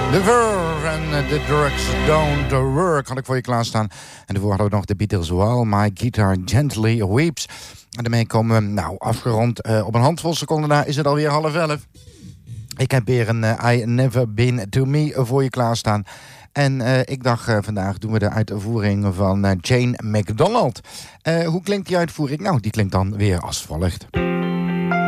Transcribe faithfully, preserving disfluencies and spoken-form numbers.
The Verve en The Drugs Don't Work had ik voor je klaarstaan. En daarvoor hadden we nog de Beatles. While My Guitar Gently Weeps. En daarmee komen we, nou, afgerond. Uh, op een handvol seconden na is het alweer half elf. Ik heb weer een uh, I Never Been To Me voor je klaarstaan. En uh, ik dacht, uh, vandaag doen we de uitvoering van uh, Jane McDonald. Uh, hoe klinkt die uitvoering? Nou, die klinkt dan weer als volgt.